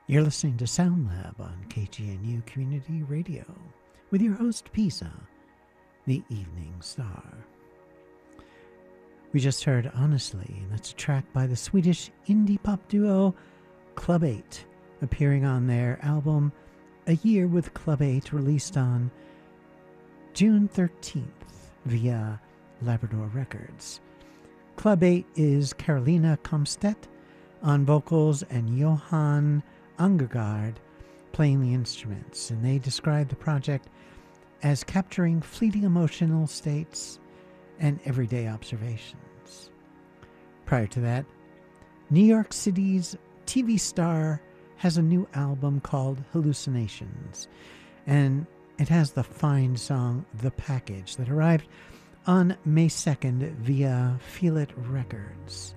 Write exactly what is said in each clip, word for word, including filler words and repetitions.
You're listening to Sound Lab on K G N U Community Radio with your host, Pisa, the Evening Star. We just heard Honestly, and that's a track by the Swedish indie pop duo Club eight, appearing on their album A Year with Club eight, released on June thirteenth via Labrador Records. Club eight is Carolina Comstedt on vocals and Johan Angergaard playing the instruments, and they describe the project as capturing fleeting emotional states and everyday observations. Prior to that, New York City's T V star has a new album called Hallucinations, and it has the fine song The Package that arrived on May second via Feel It Records.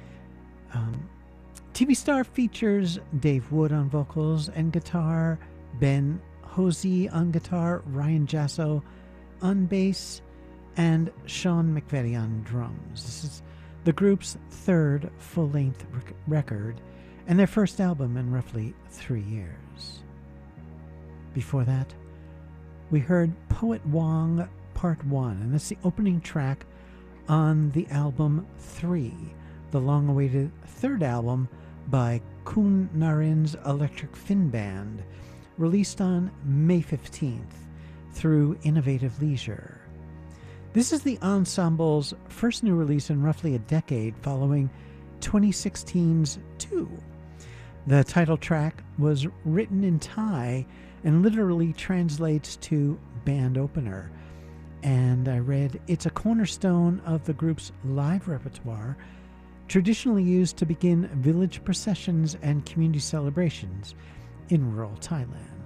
Um, T V Star features Dave Wood on vocals and guitar, Ben Hosey on guitar, Ryan Jasso on bass, and Sean McVetti on drums. This is the group's third full-length rec- record and their first album in roughly three years. Before that, we heard Poet Wong Part one, and that's the opening track on the album three, the long-awaited third album by Kun Narin's Electric Fin Band, released on May fifteenth through Innovative Leisure. This is the ensemble's first new release in roughly a decade, following twenty sixteen's Two. The title track was written in Thai and literally translates to band opener. And I read it's a cornerstone of the group's live repertoire, traditionally used to begin village processions and community celebrations in rural Thailand.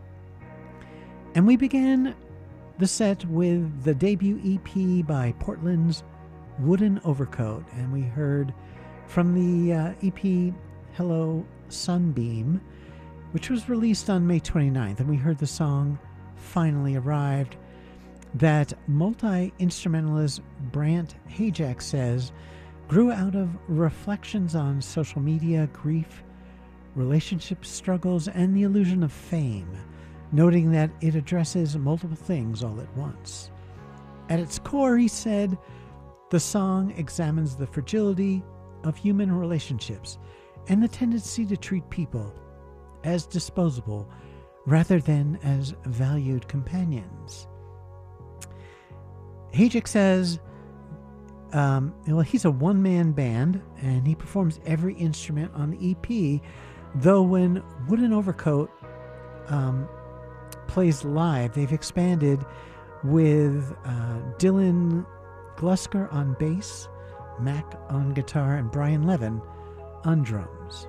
And we began the set with the debut E P by Portland's Wooden Overcoat, and we heard from the uh, E P Hello Sunbeam, which was released on May twenty-ninth, and we heard the song Finally Arrived, that multi-instrumentalist Brant Hajek says grew out of reflections on social media, grief, relationship struggles, and the illusion of fame, noting that it addresses multiple things all at once. At its core, he said, the song examines the fragility of human relationships and the tendency to treat people as disposable rather than as valued companions. Hajek says, um, well, he's a one-man band, and he performs every instrument on the E P, though when Wooden Overcoat um, plays live, they've expanded with uh, Dylan Glusker on bass, Mac on guitar, and Brian Levin on drums.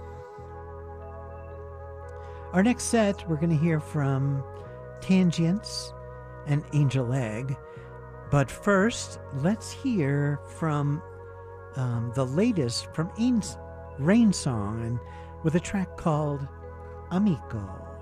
Our next set, we're going to hear from Tangients and Angel Egg. But first, let's hear from um, the latest from Rain Song, and with a track called Amico.